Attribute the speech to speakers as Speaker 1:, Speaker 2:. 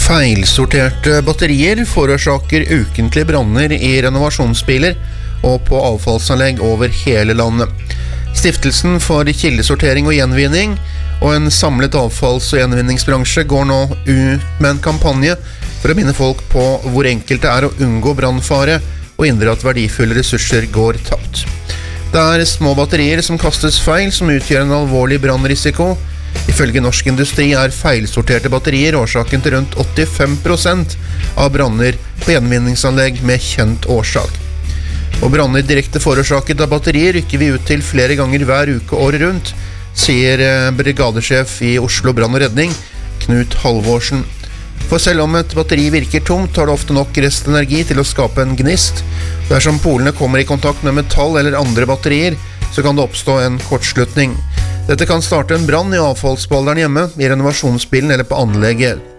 Speaker 1: Feilsorterte batterier forårsaker ukentlige branner i renovasjonsbiler og på avfallsanlegg over hele landet. Stiftelsen for kildesortering og gjenvinning og en samlet avfalls- og gjenvinningsbransje går nå ut med en kampanje for å minne folk på hvor enkelt det er å unngå brannfare og hindre at verdifulle ressurser går tapt. Det er små batterier som kastes feil som utgjør en alvorlig brannrisiko. Ifølge Norsk Industri er feilsorterte batterier årsaken til rundt 85% av branner på gjenvinningsanlegg med kjent årsak. Og branner direkte forårsaket av batterier rykker vi ut til flere ganger hver uke året rundt, sier brigadesjef i Oslo Brann og Redning, Knut Halvorsen. For selv om et batteri virker tomt, har det ofte nok restenergi til å skape en gnist. Dersom polene kommer i kontakt med metall eller andre batterier, så kan det oppstå en kortslutning. Dette kan starte en brann i avfallsbeholderen hjemme, i renovasjonsbilen eller på anlegget.